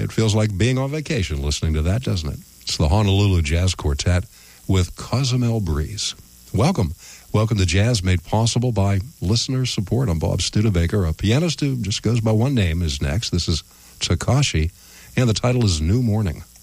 It feels like being on vacation listening to that, doesn't it? It's the Honolulu Jazz Quartet with Cozumel Breeze. Welcome. Welcome to Jazz, made possible by listener support. I'm Bob Studebaker. A pianist who just goes by one name is next. This is Takashi, and the title is New Morning.